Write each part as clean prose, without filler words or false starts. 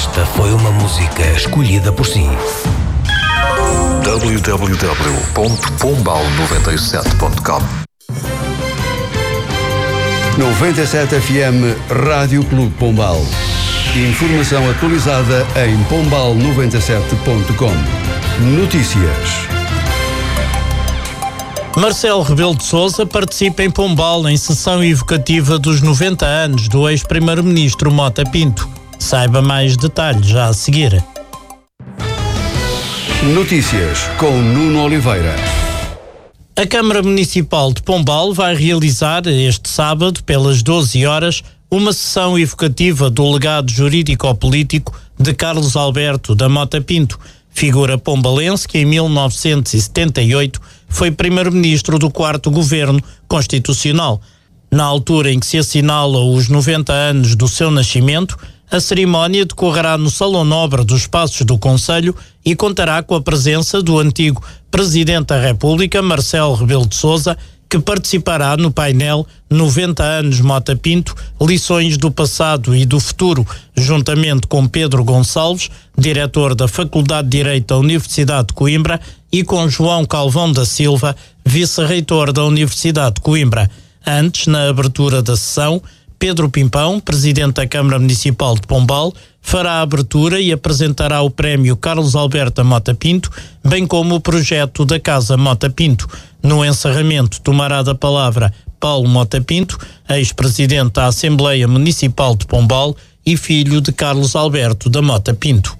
Esta foi uma música escolhida por si. www.pombal97.com 97 FM Rádio Clube Pombal. Informação atualizada em pombal97.com. Notícias. Marcelo Rebelo de Sousa participa em Pombal em sessão evocativa dos 90 anos do ex-primeiro-ministro Mota Pinto. Saiba mais detalhes já a seguir. Notícias com Nuno Oliveira. A Câmara Municipal de Pombal vai realizar este sábado, pelas 12 horas, uma sessão evocativa do legado jurídico-político de Carlos Alberto da Mota Pinto, figura pombalense que em 1978 foi primeiro-ministro do 4º Governo Constitucional. Na altura em que se assinala os 90 anos do seu nascimento, a cerimónia decorrerá no Salão Nobre dos Passos do Concelho e contará com a presença do antigo Presidente da República, Marcelo Rebelo de Sousa, que participará no painel 90 anos Mota Pinto, lições do passado e do futuro, juntamente com Pedro Gonçalves, diretor da Faculdade de Direito da Universidade de Coimbra, e com João Calvão da Silva, vice-reitor da Universidade de Coimbra. Antes, na abertura da sessão, Pedro Pimpão, presidente da Câmara Municipal de Pombal, fará a abertura e apresentará o prémio Carlos Alberto da Mota Pinto, bem como o projeto da Casa Mota Pinto. No encerramento, tomará da palavra Paulo Mota Pinto, ex-presidente da Assembleia Municipal de Pombal e filho de Carlos Alberto da Mota Pinto.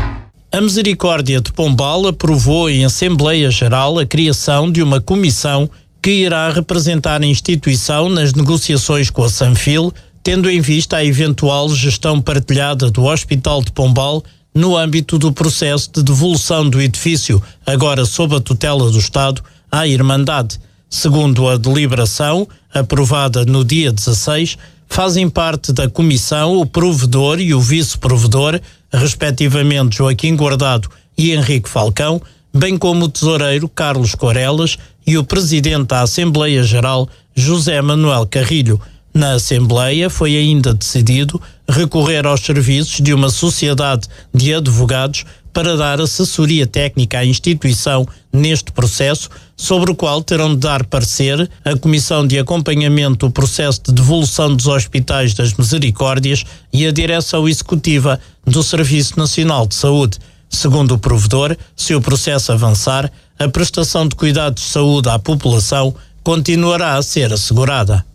A Misericórdia de Pombal aprovou em Assembleia Geral a criação de uma comissão que irá representar a instituição nas negociações com a Sanfil, tendo em vista a eventual gestão partilhada do Hospital de Pombal no âmbito do processo de devolução do edifício, agora sob a tutela do Estado, à Irmandade. Segundo a deliberação, aprovada no dia 16, fazem parte da comissão o provedor e o vice-provedor, respectivamente Joaquim Guardado e Henrique Falcão, bem como o tesoureiro Carlos Corelas e o presidente da Assembleia Geral, José Manuel Carrilho. Na Assembleia foi ainda decidido recorrer aos serviços de uma sociedade de advogados para dar assessoria técnica à instituição neste processo, sobre o qual terão de dar parecer a Comissão de Acompanhamento do Processo de Devolução dos Hospitais das Misericórdias e a Direção Executiva do Serviço Nacional de Saúde. Segundo o provedor, se o processo avançar, a prestação de cuidados de saúde à população continuará a ser assegurada.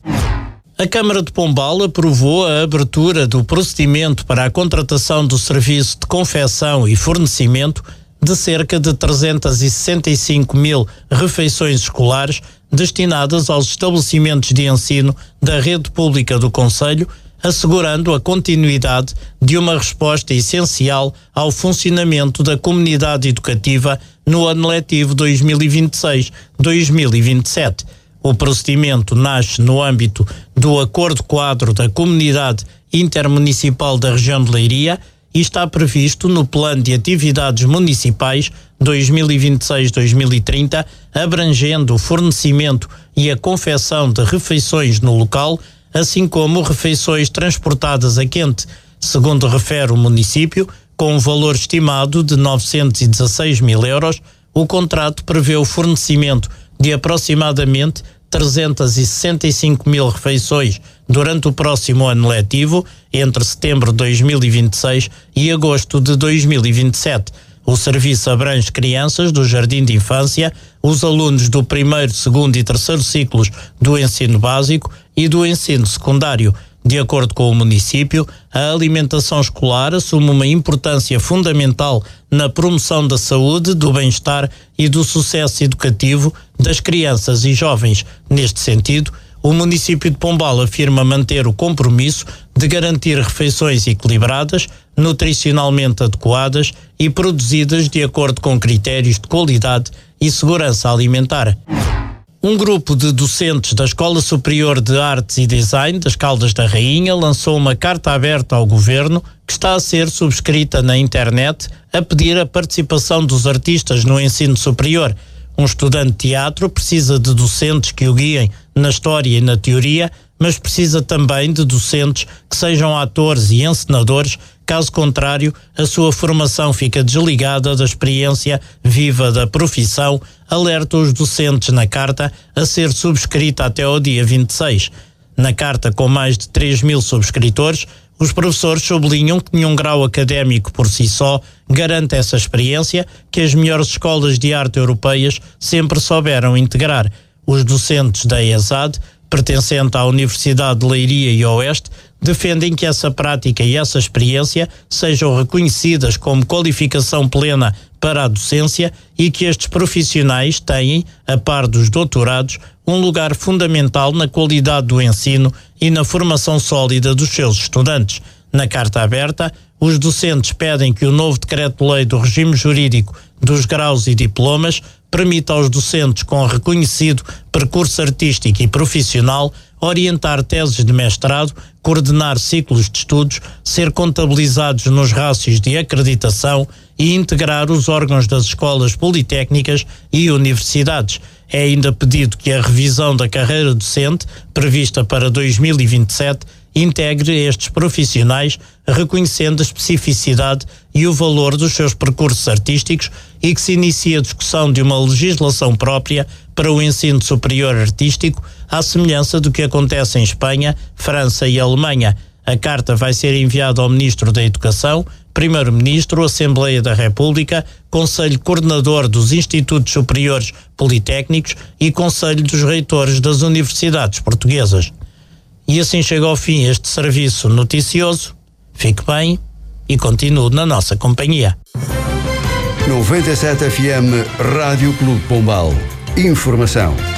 A Câmara de Pombal aprovou a abertura do procedimento para a contratação do serviço de confecção e fornecimento de cerca de 365 mil refeições escolares destinadas aos estabelecimentos de ensino da rede pública do Concelho, assegurando a continuidade de uma resposta essencial ao funcionamento da comunidade educativa no ano letivo 2026-2027. O procedimento nasce no âmbito do Acordo Quadro da Comunidade Intermunicipal da Região de Leiria e está previsto no Plano de Atividades Municipais 2026-2030, abrangendo o fornecimento e a confecção de refeições no local, assim como refeições transportadas a quente. Segundo refere o município, com um valor estimado de 916 mil euros, o contrato prevê o fornecimento de aproximadamente 365 mil refeições durante o próximo ano letivo, entre setembro de 2026 e agosto de 2027. O serviço abrange crianças do Jardim de Infância, os alunos do 1º, 2º e 3º ciclos do ensino básico e do ensino secundário. De acordo com o município, a alimentação escolar assume uma importância fundamental na promoção da saúde, do bem-estar e do sucesso educativo das crianças e jovens. Neste sentido, o município de Pombal afirma manter o compromisso de garantir refeições equilibradas, nutricionalmente adequadas e produzidas de acordo com critérios de qualidade e segurança alimentar. Um grupo de docentes da Escola Superior de Artes e Design das Caldas da Rainha lançou uma carta aberta ao Governo que está a ser subscrita na internet a pedir a participação dos artistas no ensino superior. Um estudante de teatro precisa de docentes que o guiem na história e na teoria, mas precisa também de docentes que sejam atores e encenadores Caso contrário, a sua formação fica desligada da experiência viva da profissão, alerta os docentes na carta a ser subscrita até ao dia 26. Na carta, com mais de 3.000 subscritores, os professores sublinham que nenhum grau académico por si só garante essa experiência que as melhores escolas de arte europeias sempre souberam integrar. Os docentes da ESAD, pertencente à Universidade de Leiria e Oeste, defendem que essa prática e essa experiência sejam reconhecidas como qualificação plena para a docência e que estes profissionais têm, a par dos doutorados, um lugar fundamental na qualidade do ensino e na formação sólida dos seus estudantes. Na carta aberta, os docentes pedem que o novo decreto-lei do regime jurídico dos graus e diplomas permita aos docentes com reconhecido percurso artístico e profissional orientar teses de mestrado, coordenar ciclos de estudos, ser contabilizados nos rácios de acreditação e integrar os órgãos das escolas politécnicas e universidades. É ainda pedido que a revisão da carreira docente, prevista para 2027, integre estes profissionais, reconhecendo a especificidade e o valor dos seus percursos artísticos e que se inicie a discussão de uma legislação própria para o ensino superior artístico, à semelhança do que acontece em Espanha, França e Alemanha. A carta vai ser enviada ao Ministro da Educação, Primeiro-Ministro, Assembleia da República, Conselho Coordenador dos Institutos Superiores Politécnicos e Conselho dos Reitores das Universidades Portuguesas. E assim chega ao fim este serviço noticioso. Fique bem e continue na nossa companhia. 97 FM Rádio Clube Pombal. Informação.